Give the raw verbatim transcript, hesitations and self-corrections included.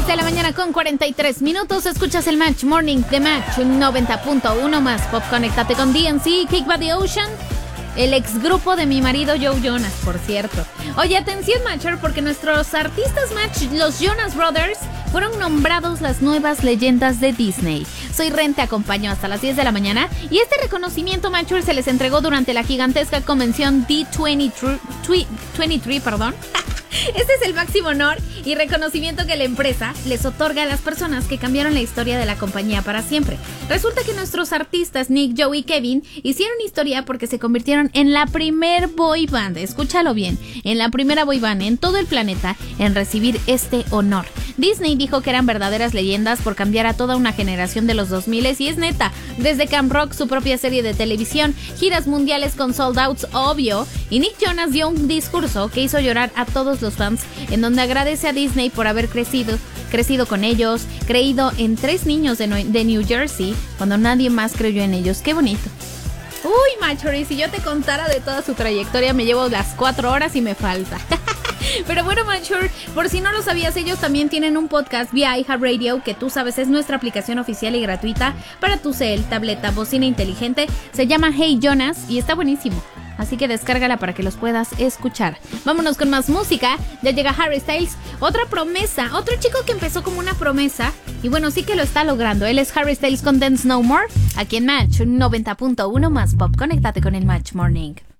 diez de la mañana con cuarenta y tres minutos. Escuchas el Match Morning de Match noventa punto uno más pop. Conéctate con D N C, Kick by the Ocean, el ex grupo de mi marido Joe Jonas, por cierto. Oye, atención Matcher, porque nuestros artistas Match, los Jonas Brothers, fueron nombrados las nuevas leyendas de Disney. Soy Ren, te acompaño hasta las diez de la mañana. Y este reconocimiento Matcher se les entregó durante la gigantesca convención D veintitrés, perdón. Este es el máximo honor y reconocimiento que la empresa les otorga a las personas que cambiaron la historia de la compañía para siempre. Resulta que nuestros artistas Nick, Joe y Kevin hicieron historia porque se convirtieron en la primer boy band, escúchalo bien, en la primera boy band en todo el planeta en recibir este honor. Disney dijo que eran verdaderas leyendas por cambiar a toda una generación de los dos mil y es neta, desde Camp Rock, su propia serie de televisión, giras mundiales con sold outs, obvio, y Nick Jonas dio un discurso que hizo llorar a todos los fans, en donde agradece a Disney por haber crecido, crecido con ellos, creído en tres niños de, de New Jersey, cuando nadie más creyó en ellos. ¡Qué bonito! Uy, Machori, si yo te contara de toda su trayectoria, me llevo las cuatro horas y me falta. Pero bueno, Mature, por si no lo sabías, ellos también tienen un podcast vía iHeartRadio, que tú sabes es nuestra aplicación oficial y gratuita para tu cel, tableta, bocina inteligente. Se llama Hey Jonas y está buenísimo. Así que descárgala para que los puedas escuchar. Vámonos con más música. Ya llega Harry Styles, otra promesa, otro chico que empezó como una promesa y bueno, sí que lo está logrando. Él es Harry Styles con Dance No More, aquí en Match noventa punto uno más pop. Conéctate con el Match Morning.